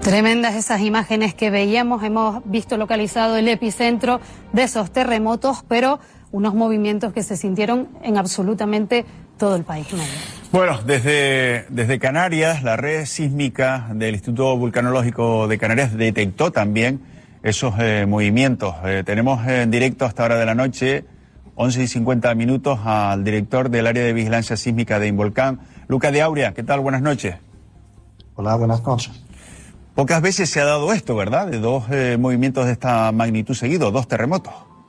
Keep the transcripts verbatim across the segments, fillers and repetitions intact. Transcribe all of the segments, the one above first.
Tremendas esas imágenes que veíamos, hemos visto localizado el epicentro de esos terremotos, pero unos movimientos que se sintieron en absolutamente todo el país. Bueno, desde, desde Canarias, la red sísmica del Instituto Vulcanológico de Canarias detectó también esos eh, movimientos. Eh, tenemos en directo hasta hora de la noche, once y cincuenta minutos, al director del área de vigilancia sísmica de Involcán, Luca de Auria. ¿Qué tal? Buenas noches. Hola, buenas noches. Pocas veces se ha dado esto, ¿verdad? De dos eh, movimientos de esta magnitud seguidos, dos terremotos.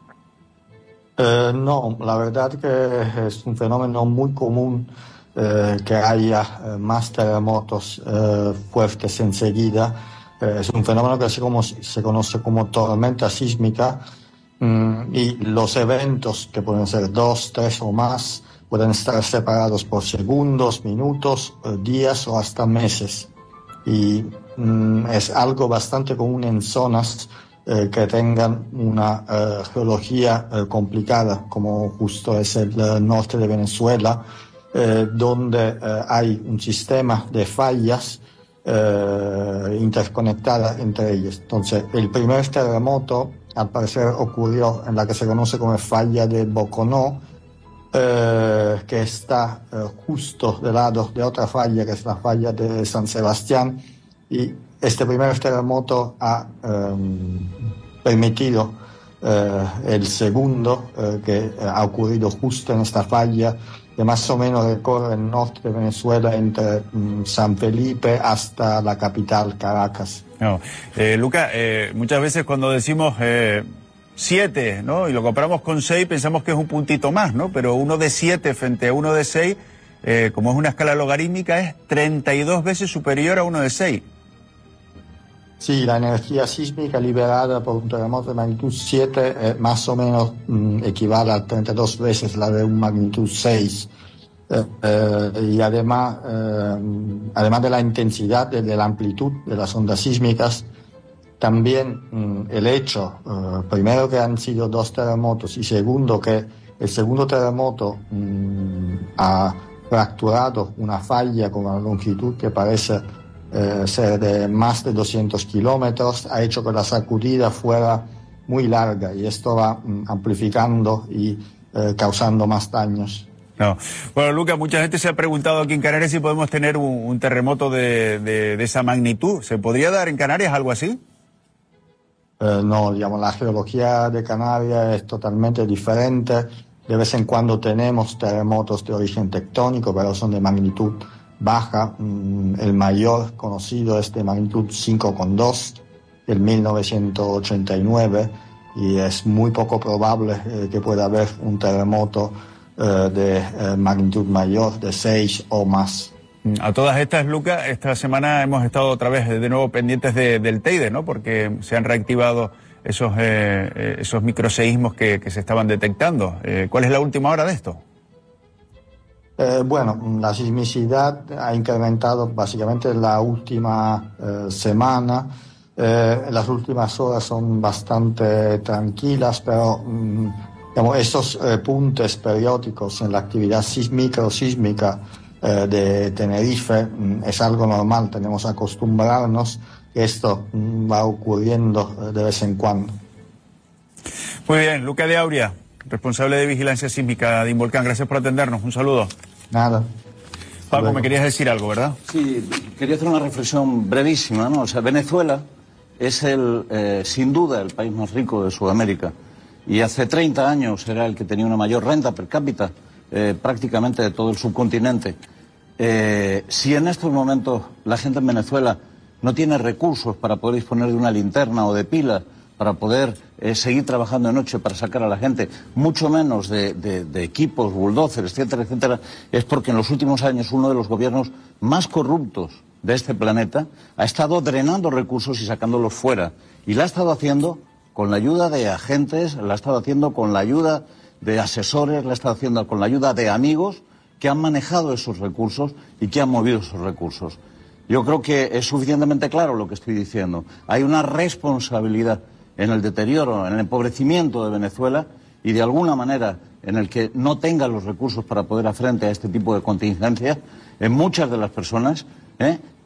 Eh, no, la verdad que es un fenómeno muy común eh, que haya eh, más terremotos eh, fuertes enseguida. Eh, es un fenómeno que se, como, se conoce como tormenta sísmica mm, y los eventos, que pueden ser dos, tres o más, pueden estar separados por segundos, minutos, eh, días o hasta meses. Y mm, es algo bastante común en zonas eh, que tengan una eh, geología eh, complicada, como justo es el eh, norte de Venezuela, eh, donde eh, hay un sistema de fallas eh, interconectadas entre ellas. Entonces, el primer terremoto, al parecer, ocurrió en la que se conoce como falla de Boconó, Eh, que está eh, justo del lado de otra falla, que es la falla de San Sebastián, y este primer terremoto ha eh, permitido eh, el segundo, eh, que ha ocurrido justo en esta falla, que más o menos recorre el norte de Venezuela entre mm, San Felipe hasta la capital, Caracas. No. Eh, Luca, eh, muchas veces cuando decimos... Eh... siete, ¿no? Y lo comparamos con seis, pensamos que es un puntito más, ¿no? Pero uno de siete frente a uno de seis, eh, como es una escala logarítmica, es treinta y dos veces superior a uno de seis. Sí, la energía sísmica liberada por un terremoto de magnitud siete eh, más o menos mm, equivale a treinta y dos veces la de un magnitud seis. Eh, eh, y además, eh, además de la intensidad, de, de la amplitud de las ondas sísmicas, también mm, el hecho, eh, primero que han sido dos terremotos y segundo que el segundo terremoto mm, ha fracturado una falla con una longitud que parece eh, ser de más de doscientos kilómetros, ha hecho que la sacudida fuera muy larga y esto va mm, amplificando y eh, causando más daños. No. Bueno, Luca, mucha gente se ha preguntado aquí en Canarias si podemos tener un, un terremoto de, de, de esa magnitud. ¿Se podría dar en Canarias algo así? Eh, no, digamos, la geología de Canarias es totalmente diferente. De vez en cuando tenemos terremotos de origen tectónico, pero son de magnitud baja. Mm, el mayor conocido es de magnitud cinco coma dos, del mil novecientos ochenta y nueve, y es muy poco probable eh, que pueda haber un terremoto eh, de eh, magnitud mayor, de seis o más. A todas estas, Luca, esta semana hemos estado otra vez de nuevo pendientes de, del Teide, ¿no? Porque se han reactivado esos, eh, esos microseísmos que, que se estaban detectando. Eh, ¿Cuál es la última hora de esto? Eh, bueno, la sismicidad ha incrementado básicamente la última eh, semana. Eh, las últimas horas son bastante tranquilas, pero mm, digamos, esos eh, puntos periódicos en la actividad microsísmica de Tenerife es algo normal, tenemos que acostumbrarnos que esto va ocurriendo de vez en cuando. Muy bien, Luca de Auria, responsable de vigilancia sísmica de Involcán, gracias por atendernos, un saludo. Nada. Paco, me querías decir algo, ¿verdad? Sí, quería hacer una reflexión brevísima, ¿no? O sea, Venezuela es el, eh, sin duda, el país más rico de Sudamérica, y hace treinta años era el que tenía una mayor renta per cápita eh, prácticamente de todo el subcontinente. Eh, si en estos momentos la gente en Venezuela no tiene recursos para poder disponer de una linterna o de pilas, para poder eh, seguir trabajando de noche para sacar a la gente, mucho menos de, de, de equipos, bulldozers, etcétera, etcétera, es porque en los últimos años uno de los gobiernos más corruptos de este planeta ha estado drenando recursos y sacándolos fuera. Y la ha estado haciendo con la ayuda de agentes, la ha estado haciendo con la ayuda de asesores, la ha estado haciendo con la ayuda de amigos que han manejado esos recursos y que han movido esos recursos. Yo creo que es suficientemente claro lo que estoy diciendo. Hay una responsabilidad en el deterioro, en el empobrecimiento de Venezuela y de alguna manera en el que no tenga los recursos para poder hacer frente a este tipo de contingencias en muchas de las personas ¿eh?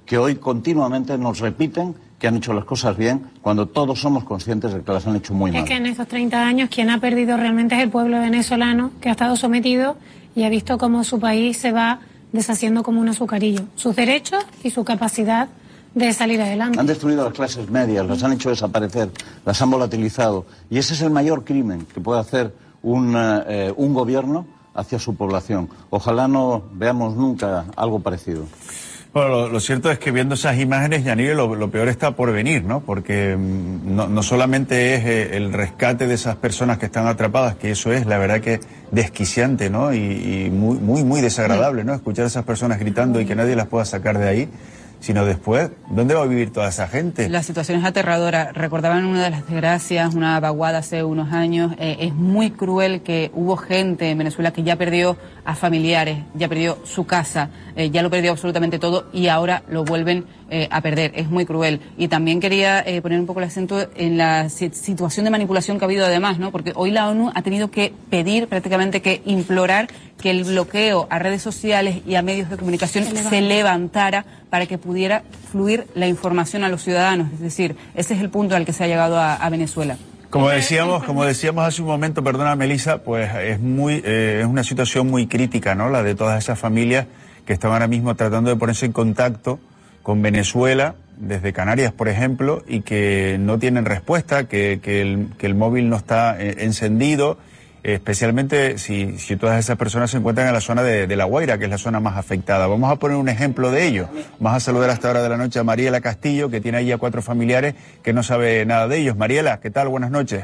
que hoy continuamente nos repiten que han hecho las cosas bien, cuando todos somos conscientes de que las han hecho muy mal. Es que en estos treinta años quien ha perdido realmente es el pueblo venezolano, que ha estado sometido y ha visto cómo su país se va deshaciendo como un azucarillo. Sus derechos y su capacidad de salir adelante. Han destruido las clases medias, las han hecho desaparecer, las han volatilizado. Y ese es el mayor crimen que puede hacer un, eh, un gobierno hacia su población. Ojalá no veamos nunca algo parecido. Bueno, lo, lo cierto es que viendo esas imágenes, Yanire, lo, lo peor está por venir, ¿no? Porque mmm, no, no solamente es eh, el rescate de esas personas que están atrapadas, que eso es, la verdad, que desquiciante, ¿no? Y, y muy, muy, muy desagradable, ¿no? Escuchar a esas personas gritando y que nadie las pueda sacar de ahí, sino después, ¿dónde va a vivir toda esa gente? La situación es aterradora. Recordaban una de las desgracias, una vaguada hace unos años. Eh, es muy cruel que hubo gente en Venezuela que ya perdió a familiares, ya perdió su casa, eh, ya lo perdió absolutamente todo y ahora lo vuelven eh, a perder. Es muy cruel. Y también quería eh, poner un poco el acento en la situación de manipulación que ha habido además, ¿no? Porque hoy la ONU ha tenido que pedir, prácticamente que implorar que el bloqueo a redes sociales y a medios de comunicación se, se levantara para que pudiera fluir la información a los ciudadanos. Es decir, ese es el punto al que se ha llegado a, a Venezuela. Como decíamos, como decíamos hace un momento, perdona Melissa, pues es muy eh, es una situación muy crítica, ¿no? La de todas esas familias que están ahora mismo tratando de ponerse en contacto con Venezuela, desde Canarias, por ejemplo, y que no tienen respuesta, que, que, el, que el móvil no está eh, encendido, especialmente si, si todas esas personas se encuentran en la zona de, de La Guaira, que es la zona más afectada. Vamos a poner un ejemplo de ello. Vamos a saludar hasta ahora de la noche a Mariela Castillo, que tiene ahí a cuatro familiares que no sabe nada de ellos. Mariela, ¿qué tal? Buenas noches.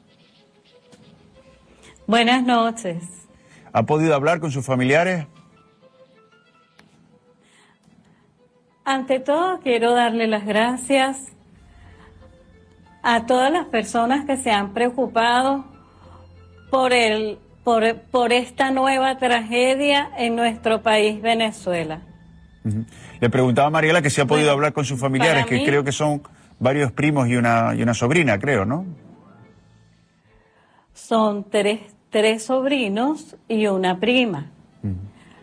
Buenas noches. ¿Ha podido hablar con sus familiares? Ante todo, quiero darle las gracias a todas las personas que se han preocupado por el por, por esta nueva tragedia en nuestro país, Venezuela. Uh-huh. Le preguntaba a Mariela que si ha podido bueno, hablar con sus familiares, que mí, creo que son varios primos y una y una sobrina, creo, ¿no? Son tres, tres sobrinos y una prima. Uh-huh.